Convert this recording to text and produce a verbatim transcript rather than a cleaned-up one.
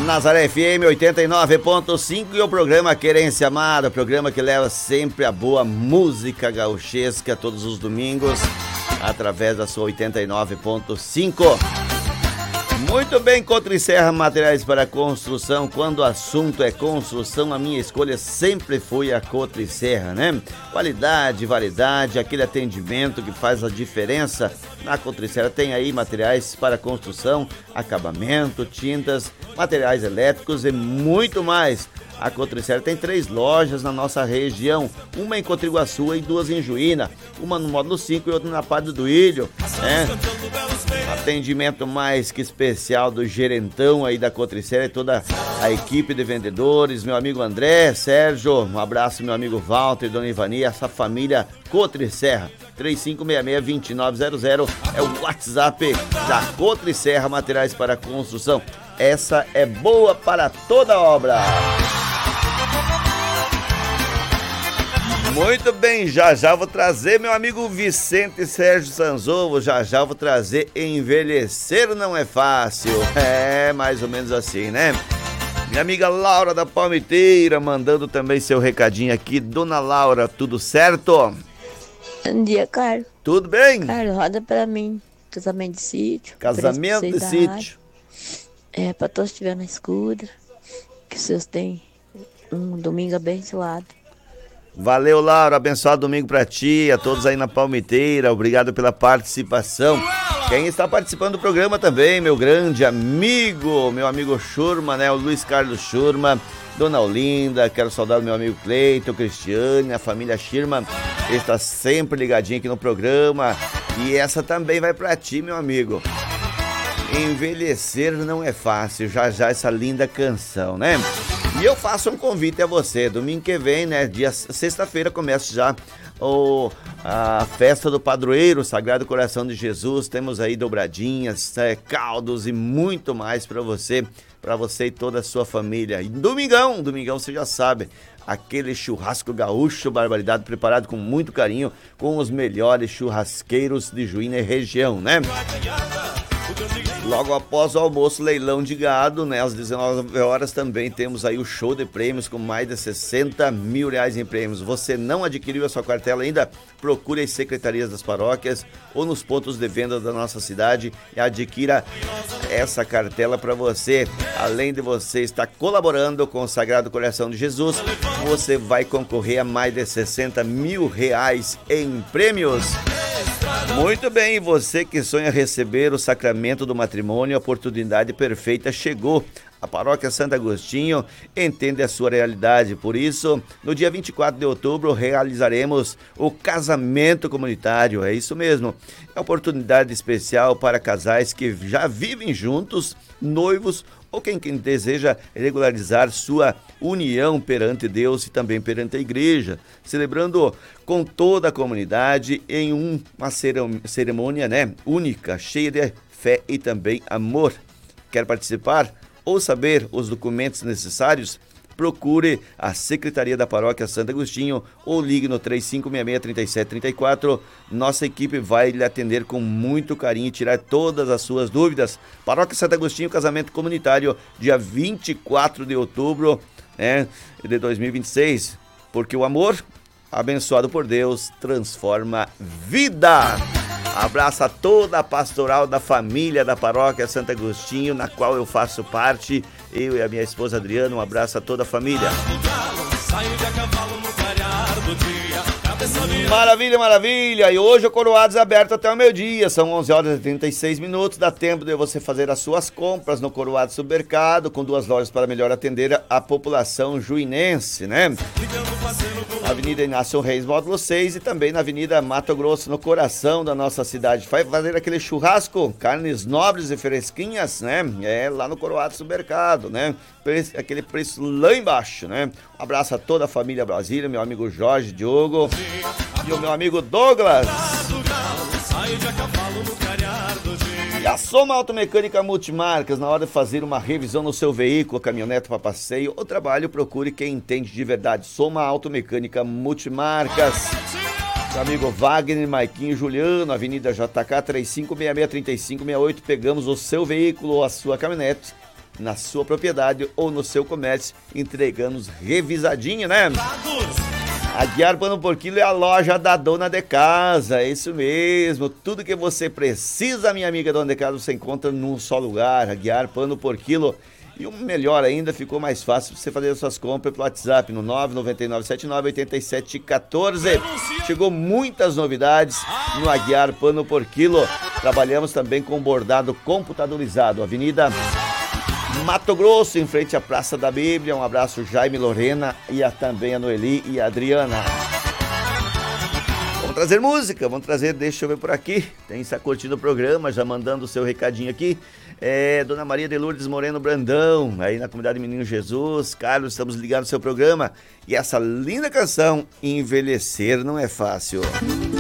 Nazaré F M oitenta e nove ponto cinco e o programa Querência Amada, o programa que leva sempre a boa música gauchesca todos os domingos, através da sua oitenta e nove ponto cinco. Muito bem, Cotriserra Materiais para Construção. Quando o assunto é construção, a minha escolha sempre foi a Cotriserra, né? Qualidade, variedade, aquele atendimento que faz a diferença. Na Cotriserra tem aí materiais para construção, acabamento, tintas, materiais elétricos e muito mais. A Cotriserra tem três lojas na nossa região, uma em Cotriguaçu e duas em Juína, uma no Módulo cinco e outra na Padre do Ilho, né? Atendimento mais que especial do gerentão aí da Cotriserra e toda a equipe de vendedores, meu amigo André, Sérgio, um abraço meu amigo Walter, Dona Ivani, essa família Cotriserra. três cinco seis seis, dois nove zero zero é o WhatsApp da Cotriserra Materiais para Construção. Essa é boa para toda obra. Muito bem, já já vou trazer meu amigo Vicente Sérgio Sanzovo, já já vou trazer Envelhecer Não É Fácil. É, mais ou menos assim, né? Minha amiga Laura da Palmiteira mandando também seu recadinho aqui. Dona Laura, tudo certo? Bom dia, Carlos. Tudo bem? Carlos, roda pra mim. Casamento de sítio. Casamento de sítio. É, pra todos que estiverem na escuta. Que vocês tenham um domingo abençoado. Valeu, Laura, abençoado domingo pra ti, a todos aí na Palmiteira, obrigado pela participação. Quem está participando do programa também, meu grande amigo, meu amigo Schurma, né, o Luiz Carlos Schurma, Dona Olinda, quero saudar o meu amigo Cleiton, Cristiane, a família Schirma, está sempre ligadinho aqui no programa, e essa também vai pra ti, meu amigo. Envelhecer não é fácil, já já essa linda canção, né? E eu faço um convite a você, domingo que vem, né, dia sexta-feira começa já o, a festa do padroeiro Sagrado Coração de Jesus, temos aí dobradinhas, é, caldos e muito mais para você, para você e toda a sua família. E domingão, domingão você já sabe, aquele churrasco gaúcho, barbaridade, preparado com muito carinho, com os melhores churrasqueiros de Juína e região, né? Logo após o almoço, leilão de gado, né? Às dezenove horas também temos aí o show de prêmios com mais de sessenta mil reais em prêmios. Você não adquiriu a sua cartela ainda? Procure as secretarias das paróquias ou nos pontos de venda da nossa cidade e adquira essa cartela para você. Além de você estar colaborando com o Sagrado Coração de Jesus, você vai concorrer a mais de sessenta mil reais em prêmios. Muito bem, você que sonha receber o sacramento do matrimônio, a oportunidade perfeita chegou. A Paróquia Santo Agostinho entende a sua realidade, por isso, no dia vinte e quatro de outubro, realizaremos o casamento comunitário, é isso mesmo. É uma oportunidade especial para casais que já vivem juntos, noivos ou quem, quem deseja regularizar sua união perante Deus e também perante a igreja, celebrando com toda a comunidade em um, uma cerimônia, né, única, cheia de fé e também amor. Quer participar ou saber os documentos necessários? Procure a Secretaria da Paróquia Santo Agostinho ou ligue no três cinco seis seis, três sete três quatro. Nossa equipe vai lhe atender com muito carinho e tirar todas as suas dúvidas. Paróquia Santo Agostinho, casamento comunitário, dia vinte e quatro de outubro, né, de dois mil e vinte e seis. Porque o amor, abençoado por Deus, transforma vida. Abraço a toda a pastoral da família da Paróquia Santo Agostinho, na qual eu faço parte, eu e a minha esposa Adriana. Um abraço a toda a família. Maravilha, maravilha. E hoje o Coroados é aberto até o meio-dia. São onze horas e trinta e seis minutos. Dá tempo de você fazer as suas compras no Coroados Supermercado, com duas lojas para melhor atender a população juinense, né? Avenida Inácio Reis, módulo seis, e também na Avenida Mato Grosso, no coração da nossa cidade. Vai fazer aquele churrasco, carnes nobres e fresquinhas, né? É lá no Coroados Supermercado, né? Preço, aquele preço lá embaixo, né? Um abraço a toda a família Brasília, meu amigo Jorge, Diogo e o meu amigo Douglas. E a Soma Automecânica Multimarcas, na hora de fazer uma revisão no seu veículo, caminhonete para passeio ou trabalho, procure quem entende de verdade. Soma Automecânica Multimarcas. Meu amigo Wagner, Maiquinho, Juliano, Avenida J K, três cinco seis seis, três cinco seis oito. Pegamos o seu veículo ou a sua caminhonete na sua propriedade ou no seu comércio, entregando revisadinho, né? A Guiar Pano por Quilo é a loja da dona de casa, é isso mesmo. Tudo que você precisa, minha amiga dona de casa, você encontra num só lugar. A Guiar Pano por Quilo. E o melhor ainda, ficou mais fácil você fazer as suas compras pelo WhatsApp no nove nove nove sete nove oito sete um quatro. Chegou muitas novidades no Aguiar Pano por Quilo. Trabalhamos também com bordado computadorizado. Avenida Mato Grosso, em frente à Praça da Bíblia. Um abraço, Jaime, Lorena e a, também a Noeli e a Adriana. Vamos trazer música, vamos trazer, deixa eu ver por aqui. Tem está curtindo o programa, já mandando o seu recadinho aqui. É, Dona Maria de Lourdes Moreno Brandão, aí na comunidade Menino Jesus. Carlos, estamos ligados no seu programa. E essa linda canção, Envelhecer Não É Fácil.